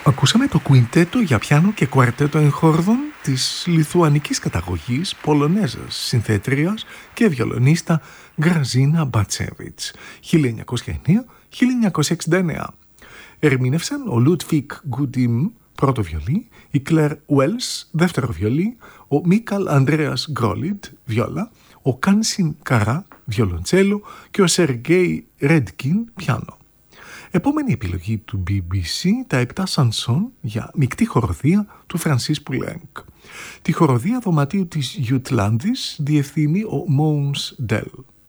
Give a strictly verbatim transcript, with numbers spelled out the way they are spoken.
Ακούσαμε το κουιντέτο για πιάνο και κουαρτέτο εγχόρδων της λιθουανικής καταγωγής Πολωνέζας συνθέτριας και βιολονίστα Γκραζίνα Μπατσέβιτς χίλια εννιακόσια εννέα με χίλια εννιακόσια εξήντα εννέα. Ερμήνευσαν ο Λούτβικ Γκούντιμ πρώτο βιολί, η Κλέρ Ουέλς δεύτερο βιολί, ο Μίκαλ Ανδρέας Γκρόλιτ βιόλα, ο Κάνσιν Καρά βιολοντσέλο και ο Σεργέι Ρέντκιν πιάνο. Επόμενη επιλογή του μπι μπι σι, τα επτά σανσόν για μεικτή χοροδία του Φρανσίς Πουλένκ. Τη χοροδία δωματίου της Γιουτλάνδης διευθύνει ο Μόουνς Ντέλ.